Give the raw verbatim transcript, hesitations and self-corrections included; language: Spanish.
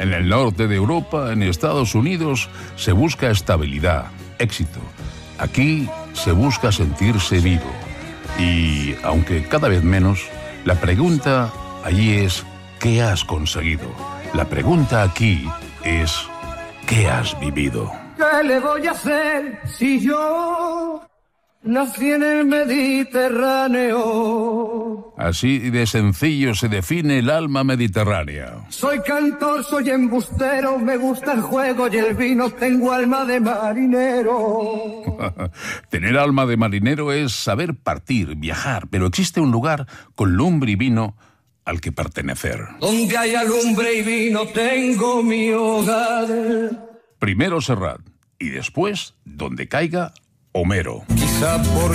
En el norte de Europa, en Estados Unidos, se busca estabilidad, éxito. Aquí se busca sentirse vivo. Y, aunque cada vez menos, la pregunta allí es ¿qué has conseguido? La pregunta aquí es ¿qué has vivido? ¿Qué le voy a hacer si yo nací en el Mediterráneo? Así de sencillo se define el alma mediterránea. Soy cantor, soy embustero, me gusta el juego y el vino, tengo alma de marinero. Tener alma de marinero es saber partir, viajar, pero existe un lugar con lumbre y vino al que pertenecer. Donde haya lumbre y vino tengo mi hogar. Primero Serrat y después, donde caiga, Homero. Quizá por